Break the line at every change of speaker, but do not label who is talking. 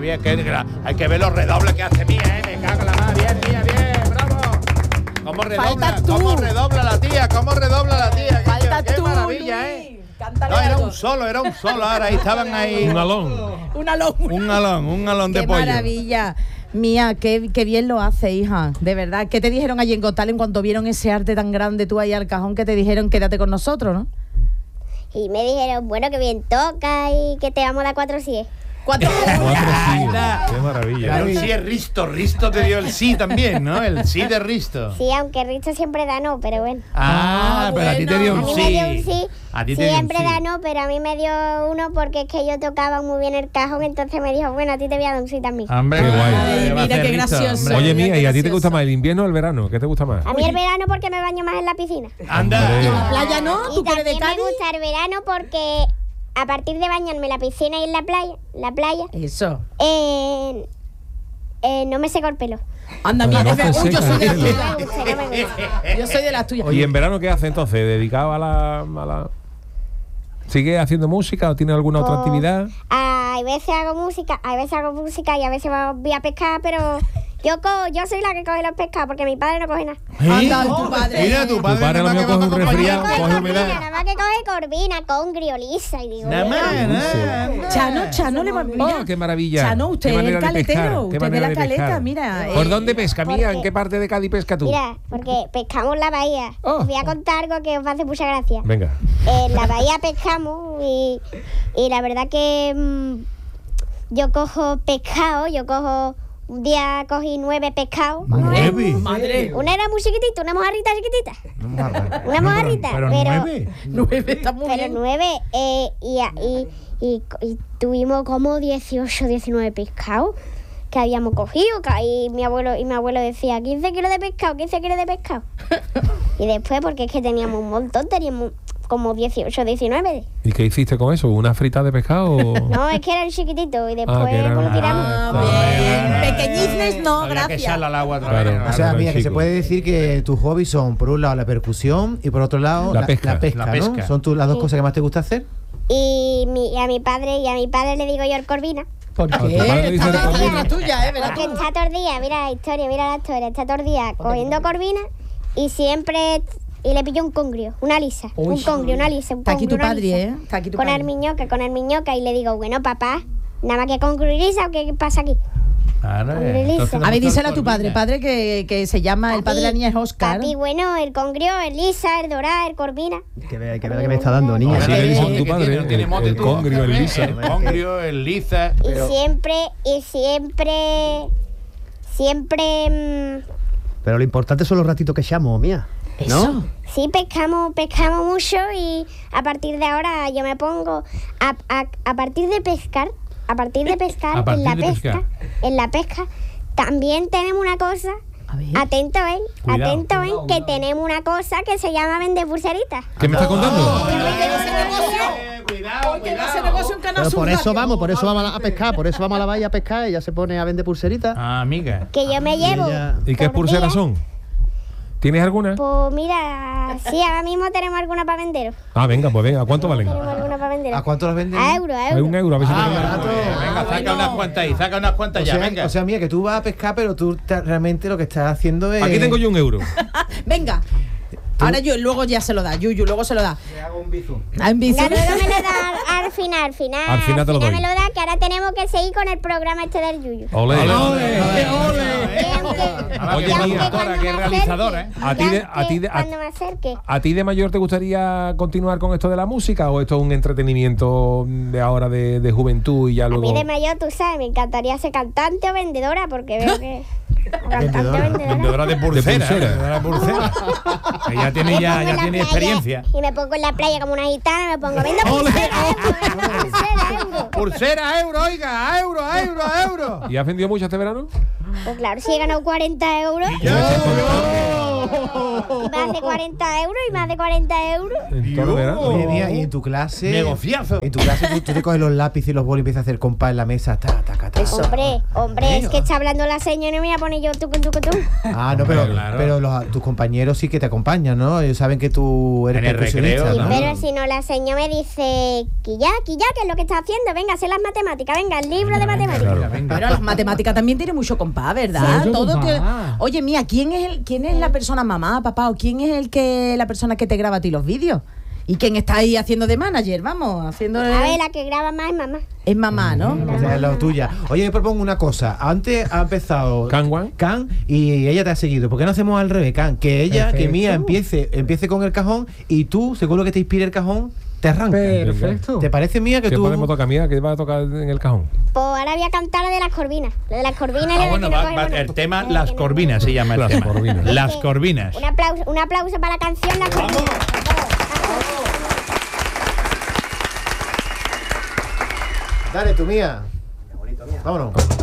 bien. Hay que ver los redobles que hace Mía, me cago en la mar. Bien, Mía, bien, bravo. ¿Cómo redobla la tía? Qué maravilla,
Cántale
No, era
algo.
un solo, ahora ahí estaban ahí.
Un alón.
Un alón
de
Qué
pollo.
maravilla. Mía, qué bien lo hace, hija. De verdad. ¿Qué te dijeron allí en Got Talent cuando vieron ese arte tan grande tú ahí al cajón? Que te dijeron quédate con nosotros, ¿no?
Y me dijeron, bueno, que bien toca y que te vamos a dar 4 sí.
4
Qué maravilla.
Pero sí es Risto te dio el sí también, ¿no? El sí de Risto.
Sí, aunque Risto siempre da no, pero bueno.
Pero a ti te dio
A
un
mí
sí.
me dio un sí.
A ti te dio un
Siempre
sí.
da no, pero a mí me dio uno porque es que yo tocaba muy bien el cajón, entonces me dijo, bueno, a ti te voy a dar un sí también.
Hombre,
Qué guay.
Ay, mira qué gracioso.
Oye,
Mira
Mía,
qué
¿y a ti te
gracioso.
gusta más el invierno o el verano? ¿Qué te gusta más?
A mí el verano porque me baño más en la piscina.
Anda.
¿Y en la playa no?
Y
¿Tú que eres de
también me
Cádiz?
gusta el verano porque a partir de bañarme en la piscina y en la playa,
Eso.
no me seco el pelo.
Anda,
Pero
mía,
no te
yo soy de las
secas.
tuyas. Yo soy de las tuyas.
Oye, ¿en verano qué hace entonces? ¿Dedicado a la... ¿Sigue haciendo música o tiene alguna otra actividad?
Hay veces hago música y a veces voy a pescar, pero yo soy la que coge los pescados porque mi padre no coge nada.
Anda, tu padre.
Mira, tu padre
padre
nada
lo
más
mío
que
coge un
va a
resfriado,
acompañar.
coge humedad.
Nada más que coge corvina, congrio, lisa y digo...
Nada más, nada.
Chano le va mira.
¡Oh, qué maravilla!
Chano, usted
Qué
es el
manera de pescar,
caletero,
qué
usted es de
manera
la
de
caleta,
pescar.
mira.
¿Por dónde pesca, Mía?
porque-
¿En qué parte de Cádiz pesca tú?
Mira, porque pescamos la bahía.
Oh.
Os voy a contar algo que os va a hacer mucha gracia.
Venga.
En la bahía pescamos y la verdad que yo cojo pescado, un día cogí 9 pescados.
Madre.
Una era muy chiquitita, una mojarrita chiquitita. Una mojarrita,
Pero
pero
9.
Está muy
pero
bien.
9 y tuvimos como 18, 19 pescados que habíamos cogido, que ahí mi abuelo decía 15 kilos de pescado, 15 kilos de pescado. Y después, porque es que teníamos un montón, teníamos como 18, 19.
¿Y qué hiciste con eso? ¿Una frita de pescado?
No, es que eran chiquititos y después
que eran-
pues, lo tiramos.
Bien. Pequeñiznes no,
Había que
gracias.
echarla al agua otra
Claro.
vez.
O sea,
Claro,
mira, que
chico.
se puede decir que tus hobbies son, por un lado, la percusión y por otro lado,
La pesca.
La
¿no?
pesca.
Son las dos
Sí.
cosas que más te gusta hacer.
Y a mi padre le digo yo el corvina.
¿Por
tu
qué?
padre le dice
Esta
de
es
corvina.
la tuya, verás
Porque
tú.
está todo el día, mira la historia, está todo el día cogiendo corvina y siempre... Y le pilló un congrio, una lisa.
Uy.
Un congrio, una lisa.
Está aquí tu padre, ¿eh? Está aquí tu
Con
padre.
armiñoca. Y le digo, bueno, papá, nada más que congrio y lisa, ¿o qué pasa aquí?
Claro,
Hombre,
entonces
Lisa.
no
A ver,
me
díselo a tu
corvina.
padre que se llama, el padre de la niña es Oscar.
Papi, bueno, el congrio, el lisa, el dorá, el corvina.
Que vea que me está dando, niña.
Así le dicen tu
Que
padre,
no tiene mote
el
tú,
congrio, el
¿eh?
lisa.
El congrio, el lisa.
Y siempre,
Pero lo importante son los ratitos que echamos, mía. ¿No?
Eso.
sí, pescamos mucho y a partir de ahora yo me pongo a partir de pescar,
A partir de pescar.
en la pesca, también tenemos una cosa,
A ver.
atento,
Cuidado.
que tenemos una cosa que se llama vender pulseritas.
¿Qué me estás contando?
Cuidado,
Ese negocio en Canal
Pero
Sur
por eso
Radio.
vamos a pescar, por eso vamos a la bahía a pescar, ella se pone a vender pulseritas.
Ah, amiga.
Que yo me llevo.
ella-
¿Y qué
por
pulseras
día.
son? ¿Tienes alguna?
Pues mira, sí, ahora mismo tenemos alguna para venderos.
Ah, venga, pues venga, ¿a cuánto valen?
Tenemos alguna para venderos.
¿A cuánto las venden?
A euro, a
Hay
euro.
un euro, a ver si te
barato.
Venga, saca unas cuantas ahí, saca unas cuantas ya, venga.
O sea, mía, que tú vas a pescar, pero tú realmente lo que estás haciendo es...
Aquí tengo yo un euro.
Venga. Ahora yo, luego ya se lo da, Yuyu, luego se lo da.
Te hago un bizum.
En bici.
No, luego me lo da al final.
Al final te lo doy.
me lo da, que ahora tenemos que seguir con el programa este del Yuyu.
Ole.
Y
Oye,
y
mía,
doctora, que es realizadora, ¿eh?
A ti de-
cuando me acerque.
¿A ti de mayor te gustaría continuar con esto de la música o esto es un entretenimiento de ahora de juventud y ya
A mí
luego...
de mayor, tú sabes, me encantaría ser cantante o vendedora, porque veo que... Cantante o vendedora.
Vendedora de pulsera.
De pulsera.
Vendedora de pulsera. Que ya tiene,
Me
ya
pongo en la
tiene
playa
experiencia.
Y me pongo en la playa como una gitana, me pongo vendo pulsera,
Pulsera a euro, oiga, a euro, a euro, a euro.
¿Y has vendido mucho este verano?
Pues claro, si he ganado 40 euros.
¡Oh!
Más de 40 euros y más de 40 euros.
En todo el verano.
Oye, mía, y en tu clase.
Negociazo.
En tu clase tú te coges los lápices y los bolis y empiezas a hacer compás en la mesa. Ta, ta, ta, ta.
Hombre, es que está hablando la señora y no me voy a poner yo tú.
Ah, no, pero,
Claro.
pero tus compañeros sí que te acompañan, ¿no? Ellos saben que tú eres
En el
percusionista,
recreo,
¿no?
Pero si no, la señora me dice, Quilla, ¿qué es lo que estás haciendo? Venga, sé las matemáticas, venga, el libro de matemáticas.
Claro.
Pero las matemáticas también tienen mucho compás, ¿verdad?
Mucho
Todo
compás.
Oye, mía, ¿quién es la persona, mamá, papá, o quién es la persona que te graba a ti los vídeos? ¿Y quién está ahí haciendo de manager? Vamos, haciendo
A ver, la que graba más es mamá.
es mamá, ¿no?
O sea, es lo tuya. Oye, yo propongo una cosa. Antes ha empezado
Can
y ella te ha seguido. ¿Por qué no hacemos al revés, Can? Que ella, que
Perfecto.
Mía empiece con el cajón y tú, según lo que te inspire el cajón, te arranca.
Perfecto.
¿Te parece, Mía, que
¿Qué
tú?
podemos tocar, mía? ¿Qué va a tocar en el cajón?
Pues ahora voy a cantar la de las corvinas. La de las corvinas es la
Bueno,
que no cogemos
el
nunca.
tema
Es la
Las
que no
Corvinas se llama el
Las
tema.
Corvinas.
Las Corvinas.
Un aplauso para la canción Las Corvinas.
Dale, tú, Mía. Vámonos.